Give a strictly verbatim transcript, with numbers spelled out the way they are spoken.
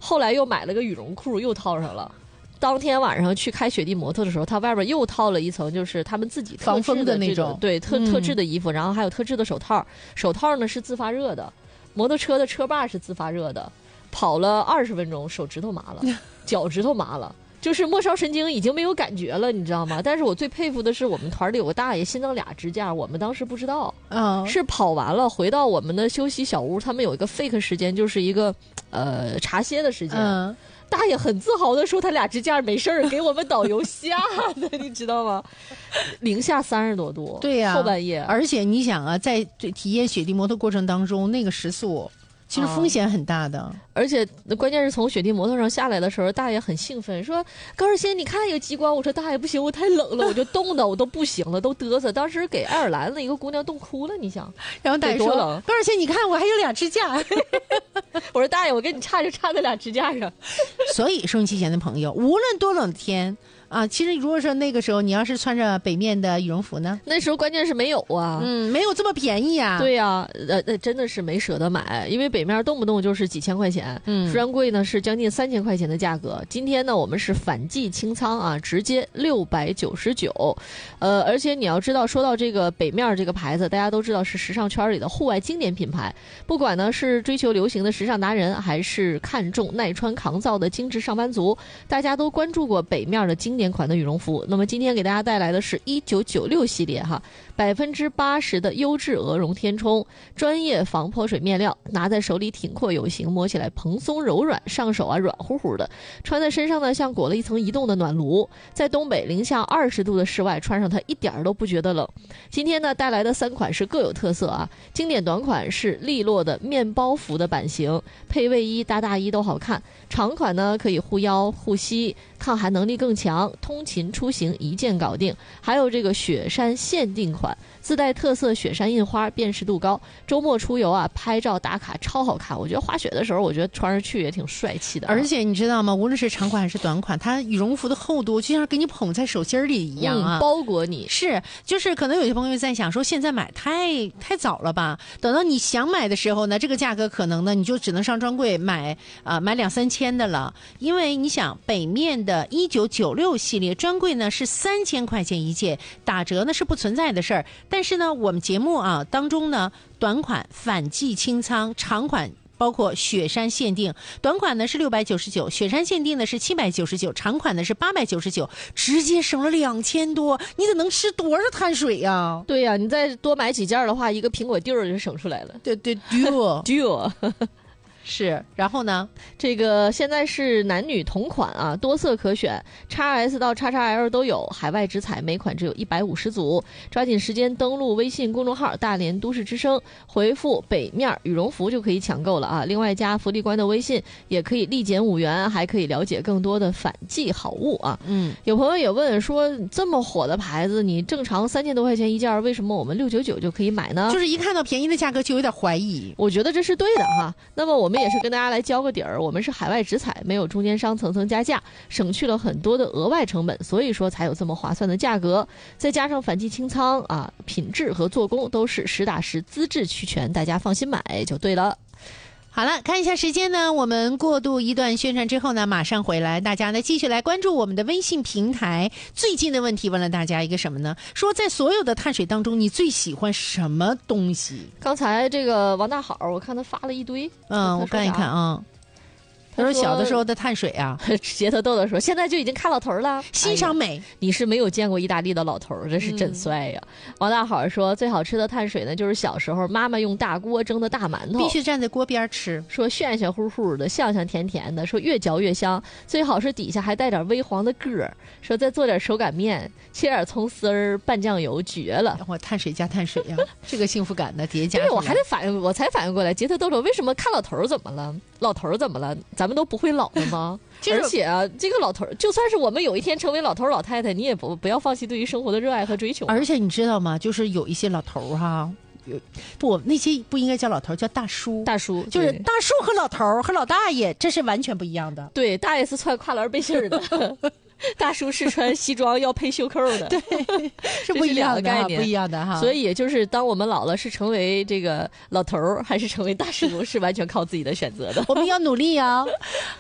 后来又买了个羽绒裤又套上了。当天晚上去开雪地摩托的时候，他外边又套了一层，就是他们自己防风的那种， 对特、嗯、特制的衣服，然后还有特制的手套，手套呢是自发热的，摩托车的车把是自发热的，跑了二十分钟，手指头麻了，脚趾头麻了。就是末梢神经已经没有感觉了，你知道吗？但是我最佩服的是我们团里有个大爷心脏俩支架，我们当时不知道， 嗯， 是跑完了回到我们的休息小屋，他们有一个 fake 时间，就是一个呃茶歇的时间。嗯，大爷很自豪的说他俩支架没事儿，给我们导游吓的，你知道吗？零下三十多度， 对呀、啊， 后半夜。 而且你想啊，在体验雪地摩托过程当中，那个时速。其实风险很大的、啊， 而且关键是从雪地摩托上下来的时候，大爷很兴奋，说：“高二仙，你看有极光。”我说：“大爷不行，我太冷了，我就冻的我都不行了，都嘚瑟。”当时给爱尔兰的一个姑娘冻哭了，你想？ 然后大爷说：“高二仙，你看我还有俩支架。” 我说：“大爷，我跟你差就差在俩支架上。” 所以收音机前的朋友，无论多冷的天。啊，其实如果说那个时候你要是穿着北面的羽绒服呢， 那时候关键是没有啊， 嗯，没有这么便宜啊。 对呀、啊，呃呃，真的是没舍得买，因为北面动不动就是几千块钱，嗯，专柜呢是将近三千块钱的价格。今天呢，我们是反季清仓啊，直接六百九十九，呃，而且你要知道，说到这个北面这个牌子，大家都知道是时尚圈里的户外经典品牌，不管呢是追求流行的时尚达人，还是看重耐穿抗造的精致上班族，大家都关注过北面的经典款的羽绒服。那么今天给大家带来的是一九九六系列哈，百分之八十的优质鹅绒填充，专业防泼水面料，拿在手里挺阔有型，摸起来蓬松柔软，上手啊软乎乎的，穿在身上呢像裹了一层移动的暖炉，在东北零下二十度的室外穿上它一点都不觉得冷。今天呢带来的三款是各有特色啊，经典短款是利落的面包服的版型，配卫衣搭大衣都好看，长款呢可以护腰护膝，抗寒能力更强，通勤出行一件搞定。还有这个雪山限定款，自带特色雪山印花，辨识度高，周末出游啊拍照打卡超好看。我觉得滑雪的时候我觉得穿上去也挺帅气的、啊、 而且你知道吗，无论是长款还是短款，它羽绒服的厚度就像给你捧在手心里一样啊、 嗯、包裹你。 是就是可能有些朋友在想说现在买太太早了吧，等到你想买的时候呢，这个价格可能呢你就只能上专柜买啊、呃、买两三千的了。因为你想北面的一九九六系列专柜呢是三千块钱一件，打折呢是不存在的事儿。但是呢我们节目啊当中呢，短款反季清仓，长款包括雪山限定，短款呢是六百九十九，雪山限定呢是七百九十九，长款呢是八百九十九，直接省了两千多，你得能吃多少碳水呀、啊？ 对呀、啊，你再多买几件的话，一个苹果蒂儿就省出来了。 对对，duo duo 是，然后呢， 这个现在是男女同款啊，多色可选 ，X S 到 X X L 都有，海外直采，每款只有一百五十组，抓紧时间登录微信公众号大连都市之声，回复北面羽绒服就可以抢购了啊！另外加福利官的微信也可以立减五元，还可以了解更多的反季好物啊！嗯，有朋友也问说，这么火的牌子，你正常三千多块钱一件，为什么我们六九九就可以买呢？ 就是一看到便宜的价格就有点怀疑， 我觉得这是对的哈。那么我们我们也是跟大家来交个底儿，我们是海外直采，没有中间商层层加价，省去了很多的额外成本，所以说才有这么划算的价格。再加上反季清仓啊，品质和做工都是实打实，资质齐全，大家放心买就对了。 好了，看一下时间呢，我们过渡一段宣传之后呢，马上回来，大家呢继续来关注我们的微信平台。最近的问题问了大家一个什么呢？说在所有的碳水当中，你最喜欢什么东西？ 刚才这个王大好，我看他发了一堆， 嗯，我看一看啊。他说小的时候的碳水啊， 杰特豆豆说现在就已经看老头了， 欣赏美、 哎、你是没有见过意大利的老头，这是真帅呀、嗯、王大好说最好吃的碳水呢就是小时候妈妈用大锅蒸的大馒头， 必须站在锅边吃， 说炫炫乎乎的，香香甜甜的，说越嚼越香，最好是底下还带点微黄的个，说再做点手擀面，切点葱丝儿拌酱油，绝了。 我碳水加碳水呀、啊，这个幸福感的叠加。 对，我还得反应，我才反应过来，杰特豆豆为什么看老头怎么了？老头怎么了？咱们都不会老的吗？而且啊，这个老头，就算是我们有一天成为老头老太太，你也不不要放弃对于生活的热爱和追求。 而且你知道吗？就是有一些老头哈，有不那些不应该叫老头，叫大叔。 大叔就是大叔和老头和老大爷，这是完全不一样的。 对，大爷是穿跨栏背心的。大叔是穿西装要配袖扣的， 对，是不一样的概念， 不一样的哈。 所以也就是当我们老了，是成为这个老头儿，还是成为大叔，是完全靠自己的选择的。 我们要努力啊！